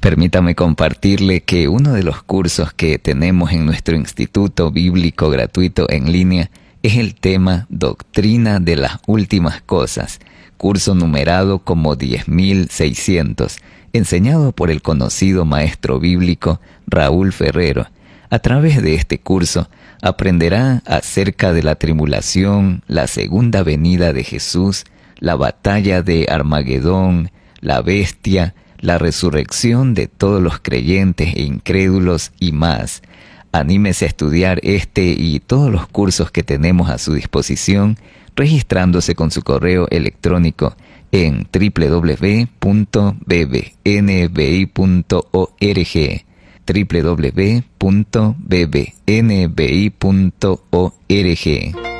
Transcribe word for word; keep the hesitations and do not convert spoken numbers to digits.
Permítame compartirle que uno de los cursos que tenemos en nuestro Instituto Bíblico Gratuito en línea es el tema Doctrina de las Últimas Cosas, curso numerado como diez mil seiscientos, enseñado por el conocido maestro bíblico Raúl Ferrero. A través de este curso aprenderá acerca de la tribulación, la segunda venida de Jesús, la batalla de Armagedón, la bestia, la resurrección de todos los creyentes e incrédulos y más. Anímese a estudiar este y todos los cursos que tenemos a su disposición, registrándose con su correo electrónico en doble u doble u doble u punto b b n b i punto org, doble u doble u doble u punto b b n b i punto org.